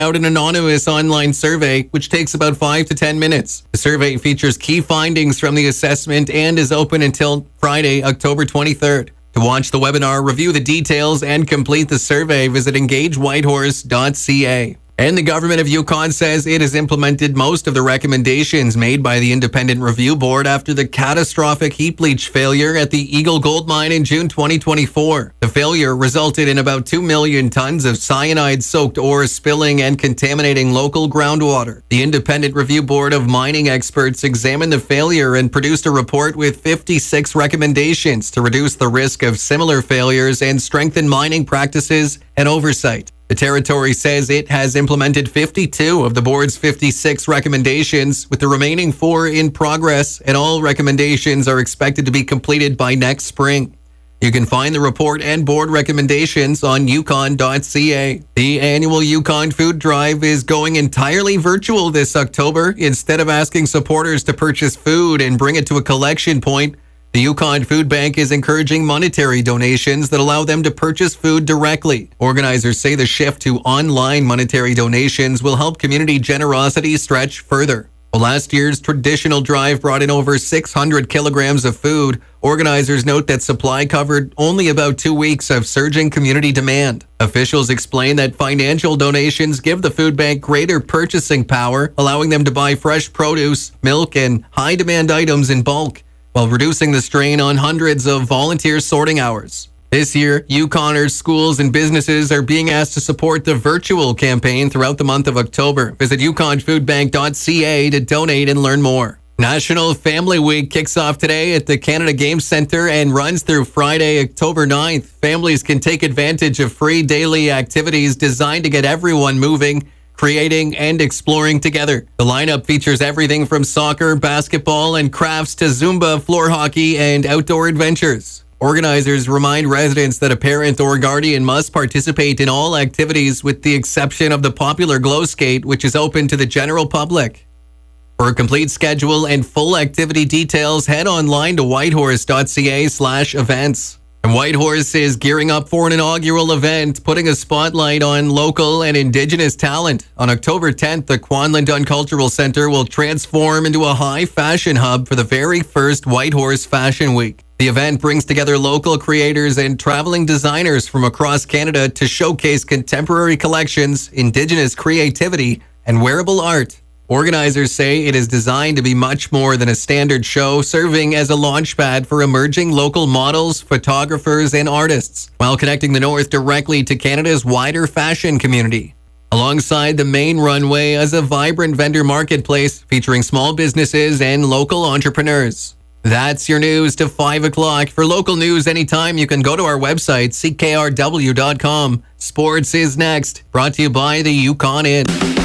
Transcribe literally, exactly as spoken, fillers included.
out an anonymous online survey, which takes about five to ten minutes. The survey features key findings from the assessment and is open until Friday, October twenty-third. To watch the webinar, review the details, and complete the survey, visit engage whitehorse dot c a. And the government of Yukon says it has implemented most of the recommendations made by the Independent Review Board after the catastrophic heap leach failure at the Eagle Gold Mine in June twenty twenty-four. The failure resulted in about two million tons of cyanide-soaked ore spilling and contaminating local groundwater. The Independent Review Board of mining experts examined the failure and produced a report with fifty-six recommendations to reduce the risk of similar failures and strengthen mining practices and oversight. The territory says it has implemented fifty-two of the board's fifty-six recommendations, with the remaining four in progress, and all recommendations are expected to be completed by next spring. You can find the report and board recommendations on yukon dot c a. The annual Yukon Food Drive is going entirely virtual this October. Instead of asking supporters to purchase food and bring it to a collection point, the Yukon Food Bank is encouraging monetary donations that allow them to purchase food directly. Organizers say the shift to online monetary donations will help community generosity stretch further. Well, last year's traditional drive brought in over six hundred kilograms of food. Organizers note that supply covered only about two weeks of surging community demand. Officials explain that financial donations give the food bank greater purchasing power, allowing them to buy fresh produce, milk, and high-demand items in bulk, while reducing the strain on hundreds of volunteer sorting hours. This year, Yukoners, schools, and businesses are being asked to support the virtual campaign throughout the month of October. Visit yukon food bank dot c a to donate and learn more. National Family Week kicks off today at the Canada Games Centre and runs through Friday, October ninth. Families can take advantage of free daily activities designed to get everyone moving, creating, and exploring together. The lineup features everything from soccer, basketball, and crafts to Zumba, floor hockey, and outdoor adventures. Organizers remind residents that a parent or guardian must participate in all activities with the exception of the popular Glow Skate, which is open to the general public. For a complete schedule and full activity details, head online to whitehorse dot c a slash events. And Whitehorse is gearing up for an inaugural event, putting a spotlight on local and Indigenous talent. On October tenth, the Kwanlin Dunn Cultural Center will transform into a high fashion hub for the very first Whitehorse Fashion Week. The event brings together local creators and traveling designers from across Canada to showcase contemporary collections, Indigenous creativity, and wearable art. Organizers say it is designed to be much more than a standard show, serving as a launchpad for emerging local models, photographers, and artists, while connecting the North directly to Canada's wider fashion community. Alongside the main runway is a vibrant vendor marketplace featuring small businesses and local entrepreneurs. That's your news to five o'clock. For local news anytime, you can go to our website, c k r w dot com. Sports is next, brought to you by the Yukon Inn.